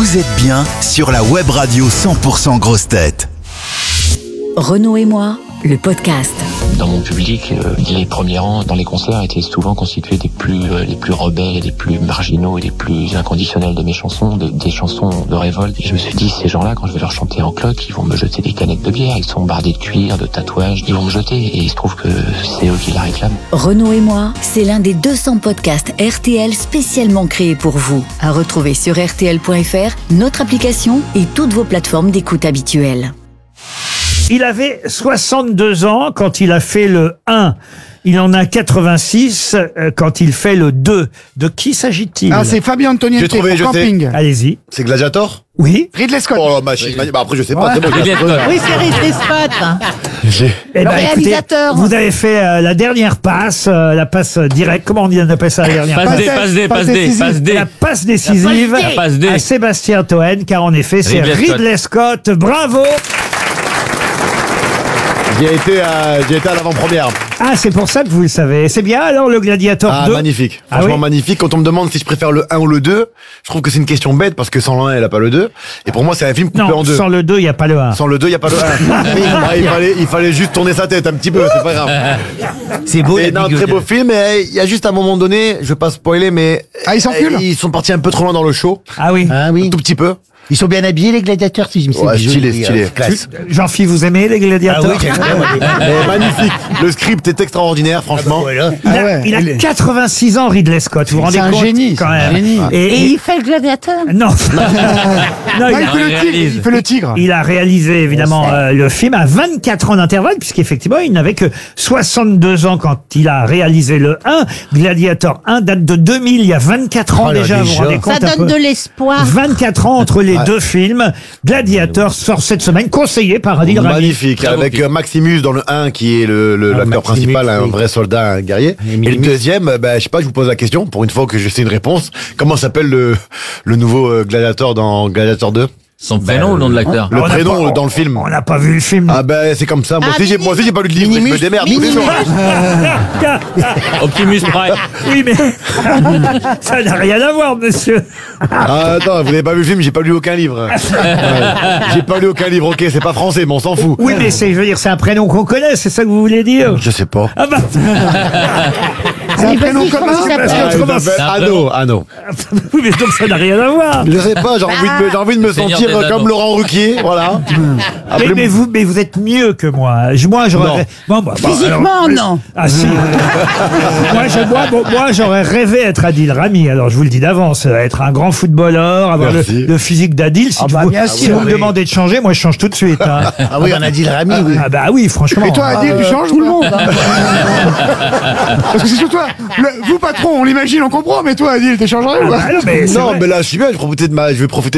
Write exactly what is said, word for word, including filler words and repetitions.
Vous êtes bien sur la web radio cent pour cent Grosses Têtes. Renaud et moi, le podcast. Dans mon public, euh, les premiers rangs dans les concerts étaient souvent constitués des plus euh, les plus rebelles, les plus marginaux et les plus inconditionnels de mes chansons, des, des chansons de révolte. Et je me suis dit, ces gens-là, quand je vais leur chanter en cloque, ils vont me jeter des canettes de bière, ils sont bardés de cuir, de tatouages, ils vont me jeter. Et il se trouve que c'est eux qui la réclament. Renaud et moi, c'est l'un des deux cents podcasts R T L spécialement créés pour vous. À retrouver sur R T L point F R, notre application et toutes vos plateformes d'écoute habituelles. Il avait soixante-deux ans quand il a fait le un. Il en a quatre-vingt-six quand il fait le deux. De qui s'agit-il? Ah, c'est Fabio Antonioni J'ai trouvé, pour je sais. Camping. Allez-y. C'est Gladiator? Oui. Ridley Scott. Oh, machine. Bah, après, je sais pas. C'est bon, j'ai- Oui, c'est Ridley Scott. j'ai- Eh Le ben, écoutez, réalisateur. vous avez fait euh, la dernière passe, euh, la passe directe. Comment on dit, on appelle ça la dernière Passe passe? D, passe D, passe passe D, décisive. passe D. La passe décisive La passe D. à Sébastien Toen, car en effet, c'est Ridley Scott. Ridley Scott. Bravo. J'y ai été à, j'y ai été à l'avant-première. Ah, c'est pour ça que vous le savez. C'est bien alors le Gladiator Ah, deux. magnifique. Ah Franchement, oui magnifique. Quand on me demande si je préfère le un ou le deux, je trouve que c'est une question bête parce que sans le un, elle a pas le deux. Et pour moi, c'est un film coupé Non, en deux. sans le deux, il n'y a pas le un. Sans le deux, il y a pas le un. Ah, il fallait, il fallait juste tourner sa tête un petit peu, c'est pas grave. C'est beau, Et non, très beau film, et il y a juste un moment donné, je vais pas spoiler, mais. Ah, ils s'enculent? Ils sont partis un peu trop loin dans le show. Ah oui. Ah Un oui. tout petit peu. Ils sont bien habillés, les gladiateurs, si je me suis Ouais, dit. stylé, Joli, stylé. euh, classe. Jean-Philippe, vous aimez les Gladiators? Ah oui, j'aime bien, moi, les- Mais magnifique. Le script est extraordinaire, franchement. Voilà. Il a, Ah ouais, il a il est- quatre-vingt-six ans, Ridley Scott. Vous vous rendez C'est un compte génie, quand c'est un même. génie. Et, Et et- il fait le gladiateur. non. non, Non, il, il a, fait le tigre. réalise. Il fait le tigre. il a réalisé évidemment euh, le film à vingt-quatre ans d'intervalle, puisqu'effectivement, il n'avait que soixante-deux ans quand il a réalisé le un. Gladiator un date de deux mille, il y a vingt-quatre ans Oh là, déjà. Vous vous déjà. rendez compte Ça un donne peu de l'espoir. vingt-quatre ans entre les deux films. Gladiator sort cette semaine, conseillé par Adil Rami. Magnifique, Bravo, avec Pete. euh, Maximus dans le un qui est le, le- Ah, l'acteur Maximus, principal, un oui. vrai soldat, un guerrier. Et Et le Minimus. deuxième, euh, ben, je sais pas, je vous pose la question, pour une fois que je sais une réponse. Comment s'appelle le, le nouveau euh, Gladiator dans Gladiator deux? Son prénom ou le nom de l'acteur? Le On n'a prénom pas- euh, dans le film. On n'a pas vu le film. Ah ben c'est comme ça, moi Ah, aussi j'ai moi aussi j'ai pas lu de livre, je me Minimus. démerde. Minimus. Optimus Prime. Oui, mais ça n'a rien à voir, monsieur. Ah attends, vous n'avez pas vu le film, j'ai pas lu aucun livre. Ouais. J'ai pas lu aucun livre, ok, c'est pas français, mais on s'en fout. Oui, mais c'est, je veux dire, c'est un prénom qu'on connaît, c'est ça que vous voulez dire? Je sais pas. Ah bah, C'est un prénom vas-y, commun. comment ça parce s'appelle Ah, que il autrement, s'appelle c'est un Anno, Anno. oui, mais donc ça n'a rien à voir. Je sais pas, j'ai envie de me, j'ai envie de me Seigneur sentir des comme Anneaux. Laurent Ruquier, voilà. Mais, Appelez-moi- mais vous, mais vous êtes mieux que moi. Je- Moi, j'aurais. Non. rê- Bon, bah, bah, Physiquement, alors- non. Ah si. moi, je- moi, bon, moi, j'aurais rêvé être Adil Rami. Alors, je vous le dis d'avance, euh, être un grand footballeur, avoir le, Merci. le physique d'Adil. Si, Ah bah, vous, bien si sûr, vous me oui. demandez de changer, moi, je change tout de suite. hein. Ah oui, on a dit le Rami, oui. Ah bah oui, franchement. Et toi, Adil, tu changes Tout ou le pas? monde. hein. Parce que c'est sur toi. Le- vous, patron, on l'imagine, on comprend, mais toi, Adil, t'es changé ou Ah pas? bah non, mais c'est Non, vrai. mais là, je suis bien, je vais profiter de ma, je vais profiter